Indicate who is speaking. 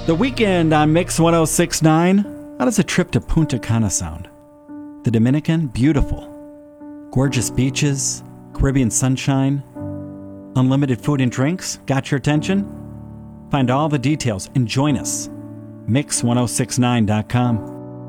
Speaker 1: The Weekend on Mix 1069. How does a trip to Punta Cana sound? The Dominican, beautiful. Gorgeous beaches, Caribbean sunshine, unlimited food and drinks. Got your attention? Find all the details and join us. Mix1069.com.